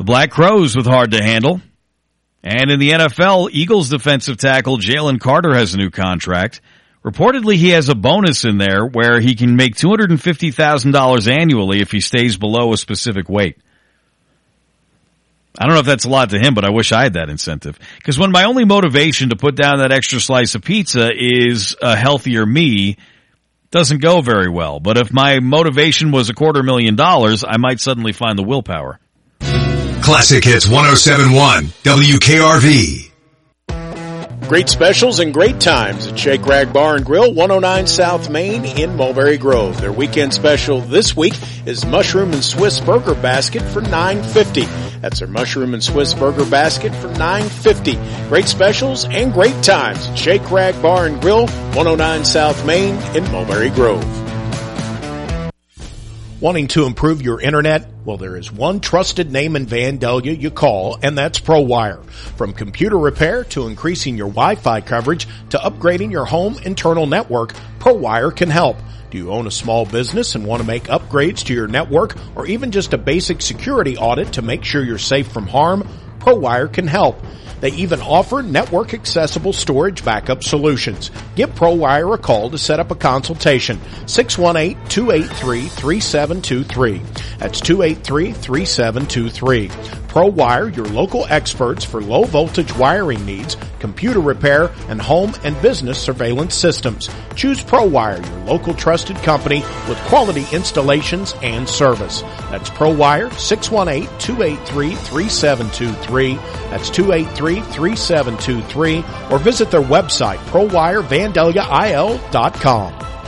The Black Crows with hard to handle. And in the NFL, Eagles defensive tackle Jalen Carter has a new contract. Reportedly, he has a bonus in there where he can make $250,000 annually if he stays below a specific weight. I don't know if that's a lot to him, but I wish I had that incentive. Because when my only motivation to put down that extra slice of pizza is a healthier me, doesn't go very well. But if my motivation was $250,000, I might suddenly find the willpower. Classic Hits 107.1 WKRV. Great specials and great times at Shake Rag Bar and Grill, 109 South Main in Mulberry Grove. Their weekend special this week is Mushroom and Swiss Burger Basket for $9.50. That's their Mushroom and Swiss Burger Basket for $9.50. Great specials and great times at Shake Rag Bar and Grill, 109 South Main in Mulberry Grove. Wanting to improve your internet? Well, there is one trusted name in Vandalia you call, and that's ProWire. From computer repair to increasing your Wi-Fi coverage to upgrading your home internal network, ProWire can help. Do you own a small business and want to make upgrades to your network or even just a basic security audit to make sure you're safe from harm? ProWire can help. They even offer network-accessible storage backup solutions. Give ProWire a call to set up a consultation. 618-283-3723. That's 283-3723. ProWire, your local experts for low-voltage wiring needs, computer repair, and home and business surveillance systems. Choose ProWire, your local trusted company with quality installations and service. That's ProWire, 618-283-3723. That's 283-3723. Or visit their website, ProWireVandaliaIL.com.